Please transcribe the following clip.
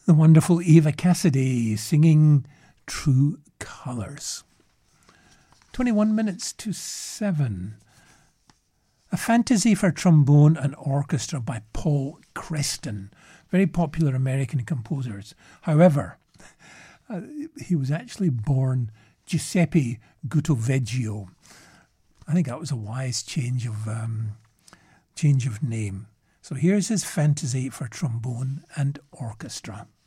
The wonderful Eva Cassidy singing True Colours. 21 minutes to 7. A Fantasy for Trombone and Orchestra by Paul Creston. Very popular American composers. However, he was actually born Giuseppe Gutoveggio. I think that was a wise change of name. So here's his Fantasy for Trombone and Orchestra.